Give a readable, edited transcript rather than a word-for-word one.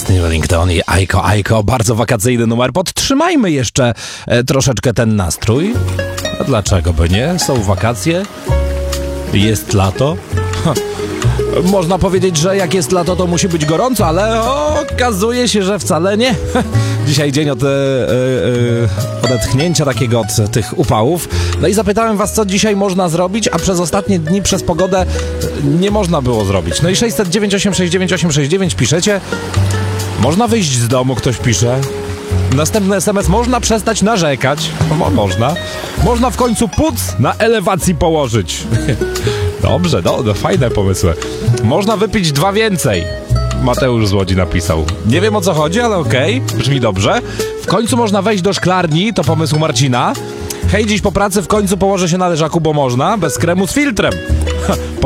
Justin Wellington i Aiko. Bardzo wakacyjny numer. Podtrzymajmy jeszcze troszeczkę ten nastrój. A dlaczego by nie? Są wakacje. Jest lato. Można powiedzieć, że jak jest lato, to musi być gorąco, ale okazuje się, że wcale nie. Dzisiaj dzień od odetchnięcia takiego od tych upałów. No i zapytałem was, co dzisiaj można zrobić, a przez ostatnie dni przez pogodę nie można było zrobić. No i 600-986-9869 piszecie. Można wyjść z domu, ktoś pisze. Następny SMS, można przestać narzekać. Można. Można w końcu płuc na elewacji położyć. Dobrze, fajne pomysły. Można wypić 2 więcej. Mateusz z Łodzi napisał. Nie wiem, o co chodzi, ale okej, brzmi dobrze. W końcu można wejść do szklarni, to pomysł Marcina. Hej, dziś po pracy w końcu położę się na leżaku, bo można, bez kremu z filtrem.